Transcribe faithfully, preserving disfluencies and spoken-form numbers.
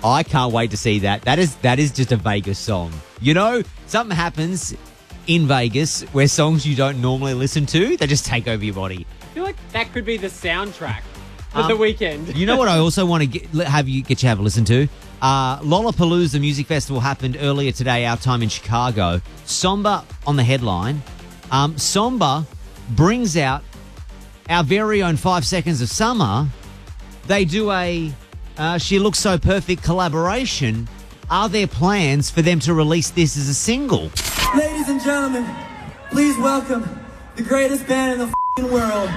I can't wait to see that. That is that is just a Vegas song. You know, something happens in Vegas where songs you don't normally listen to, they just take over your body. I feel like that could be the soundtrack for Um, the weekend. You know what I also want to get, let- have you get you have a listen to? Uh, Lollapalooza Music Festival happened earlier today, our time in Chicago. Somber on the headline. Um, Somber brings out our very own Five Seconds of Summer. They do a uh, She Looks So Perfect collaboration. Are there plans for them to release this as a single? Ladies and gentlemen, please welcome the greatest band in the f***ing world.